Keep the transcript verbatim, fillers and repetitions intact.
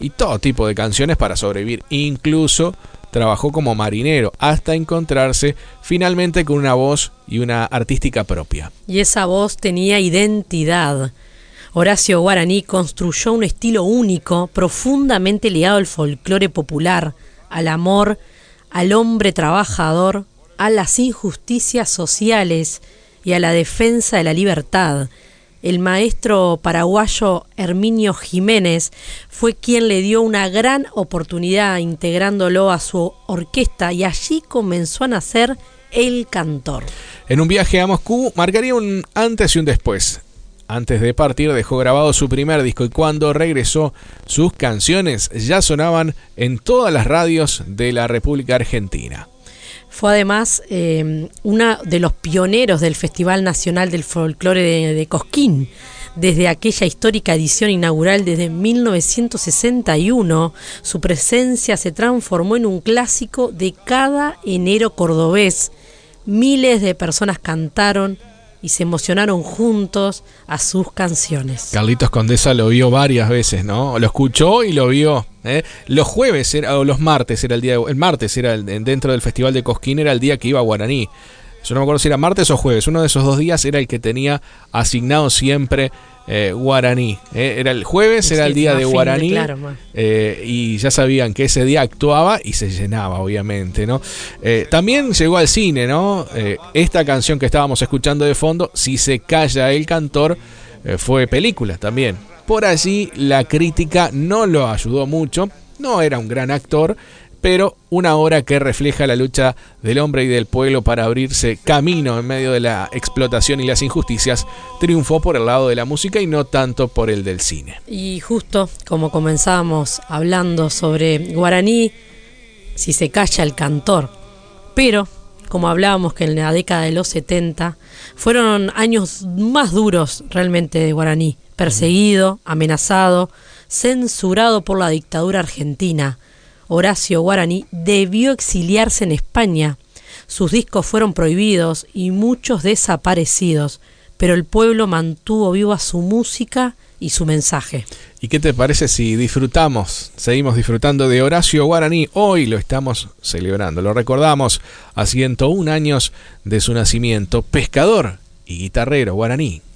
y todo tipo de canciones para sobrevivir. Incluso trabajó como marinero hasta encontrarse finalmente con una voz y una artística propia. Y esa voz tenía identidad. Horacio Guaraní construyó un estilo único, profundamente ligado al folclore popular, al amor, al hombre trabajador, a las injusticias sociales y a la defensa de la libertad. El maestro paraguayo Herminio Jiménez fue quien le dio una gran oportunidad integrándolo a su orquesta y allí comenzó a nacer El Cantor. En un viaje a Moscú marcaría un antes y un después. Antes de partir dejó grabado su primer disco y cuando regresó sus canciones ya sonaban en todas las radios de la República Argentina. Fue además eh, uno de los pioneros del Festival Nacional del Folclore de, de Cosquín. Desde aquella histórica edición inaugural desde mil novecientos sesenta y uno, su presencia se transformó en un clásico de cada enero cordobés. Miles de personas cantaron y se emocionaron juntos a sus canciones. Carlitos Condesa lo vio varias veces, ¿no? Lo escuchó y lo vio. ¿eh? Los jueves era, o los martes era el día, el martes era el, dentro del Festival de Cosquín era el día que iba a Guaraní. Yo no me acuerdo si era martes o jueves. Uno de esos dos días era el que tenía asignado siempre eh, Guaraní. ¿eh? Era el jueves, sí, era el día de Guaraní. De, claro, eh, y ya sabían que ese día actuaba y se llenaba, obviamente, ¿no? Eh, también llegó al cine, ¿no? Eh, esta canción que estábamos escuchando de fondo, Si se calla el cantor, eh, fue película también. Por allí la crítica no lo ayudó mucho. No era un gran actor, pero una obra que refleja la lucha del hombre y del pueblo para abrirse camino en medio de la explotación y las injusticias, triunfó por el lado de la música y no tanto por el del cine. Y justo como comenzábamos hablando sobre Guaraní, Si se calla el cantor, pero como hablábamos que en la década de los setenta fueron años más duros realmente de Guaraní, perseguido, amenazado, censurado por la dictadura argentina. Horacio Guaraní debió exiliarse en España. Sus discos fueron prohibidos y muchos desaparecidos, pero el pueblo mantuvo viva su música y su mensaje. ¿Y qué te parece si disfrutamos, seguimos disfrutando de Horacio Guaraní? Hoy lo estamos celebrando, lo recordamos a ciento un años de su nacimiento, pescador y guitarrero guaraní.